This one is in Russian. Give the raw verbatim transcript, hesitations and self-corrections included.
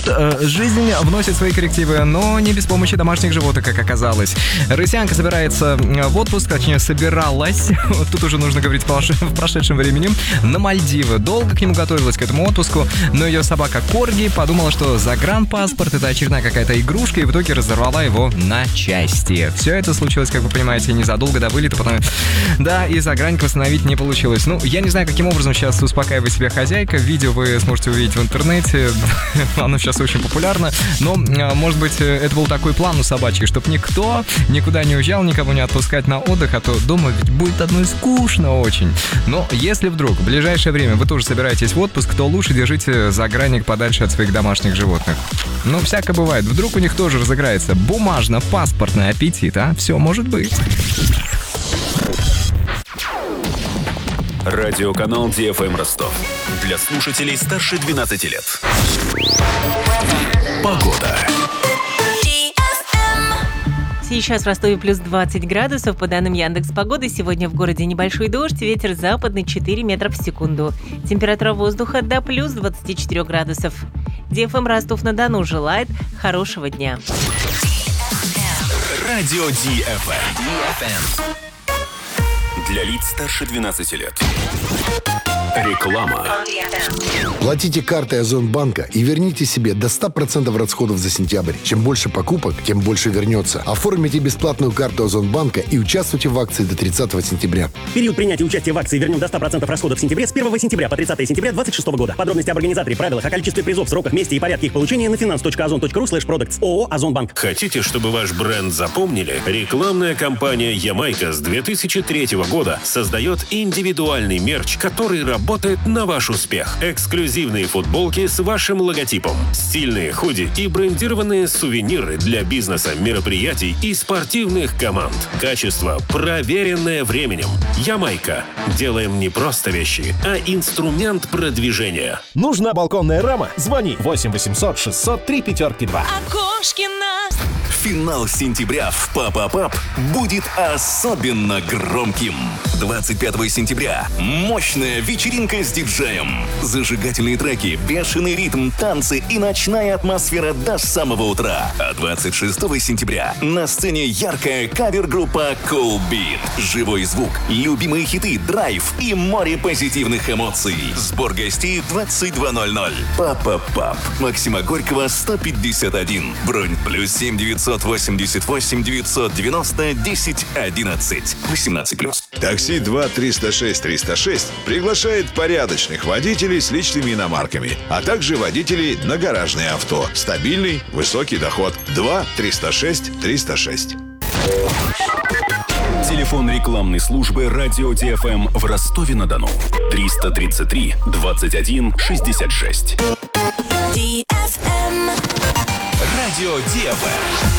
э, жизнь вносит свои коррективы, но не без помощи домашних животных, как оказалось. Россиянка собирается в отпуск, точнее, собиралась, тут уже нужно говорить в прошедшем времени, на Мальдивы. Долго к нему готовилась, к этому отпуску, но ее собака Корги подумала, что загранпаспорт — это очередная какая-то игрушка, и в итоге разорвала его на части. Все это случилось, как вы понимаете, незадолго до вылета, потому да, и загранник восстановить не получилось. Ну, я не знаю, каким образом сейчас успокаивает себя хозяйка. Видео вы сможете увидеть в интернете. Оно сейчас очень популярно. Но, может быть, это был такой план у собачки, чтобы никто никуда не уезжал, никого не отпускать на отдых, а то дома ведь будет одной скучно очень. Но если вдруг в ближайшее время вы тоже собираетесь в отпуск, то лучше держите загранник подальше от своих домашних животных. Ну, всякое бывает. Вдруг у них тоже разыграется бумажно-паспортный аппетит, а? Все может быть. Радиоканал Ди Эф Эм Ростов. Для слушателей старше двенадцати лет. Погода. Сейчас в Ростове плюс двадцать градусов. По данным Яндекс.Погоды, сегодня в городе небольшой дождь, ветер западный четыре метра в секунду. Температура воздуха до плюс двадцати четырёх градусов. Ди Эф Эм Ростов-на-Дону желает хорошего дня. Радио Ди Эф Эм. Для лиц старше двенадцати лет. Реклама. Платите картой Озонбанка и верните себе до ста процентов расходов за сентябрь. Чем больше покупок, тем больше вернется. Оформите бесплатную карту Озонбанка и участвуйте в акции до тридцатого сентября. Период принятия участия в акции «Вернем до ста процентов расходов в сентябре» с первого сентября по тридцатое сентября две тысячи двадцать шестого года. Подробности об организаторе, правилах, о количестве призов, сроках, месте и порядке их получения на финанс точка озон точка ру слэш продактс ООО «Озонбанк». Хотите, чтобы ваш бренд запомнили? Рекламная кампания «Ямайка» с две тысячи третьего года создает индивидуальный мерч, который работает на ваш успех. Эксклюзивные футболки с вашим логотипом, стильные худи и брендированные сувениры для бизнеса, мероприятий и спортивных команд. Качество, проверенное временем. «Ямайка». Делаем не просто вещи, а инструмент продвижения. Нужна балконная рама? Звони восемь восемьсот шестьсот три пятерки два. Окошкина. Финал сентября в Папа-Пап будет особенно громким. двадцать пятого сентября мощная вечеринка с диджеем. Зажигательные треки, бешеный ритм, танцы и ночная атмосфера до самого утра. А двадцать шестого сентября на сцене яркая кавер-группа Cool Beat. Живой звук, любимые хиты, драйв и море позитивных эмоций. Сбор гостей двадцать два ноль ноль. Папа-Пап. Максима Горького, сто пятьдесят один. Бронь плюс семь девятьсот восемьдесят восемь девятьсот девяносто десять одиннадцать. восемнадцать плюс. Такси два триста шесть триста шесть приглашает порядочных водителей с личными иномарками, а также водителей на гаражные авто. Стабильный, высокий доход. два триста шесть триста шесть. Телефон рекламной службы «Радио Ди Эф Эм» в Ростове-на-Дону. триста тридцать три двадцать один шестьдесят шесть. Ди Эф Эм. Радио Ди Эф Эм.